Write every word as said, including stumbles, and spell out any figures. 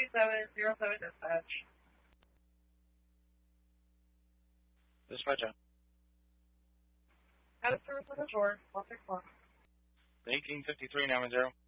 two seven zero seven dispatch. Dispatch out. Out of service with the door, one six one. eighteen fifty-three, nine one zero.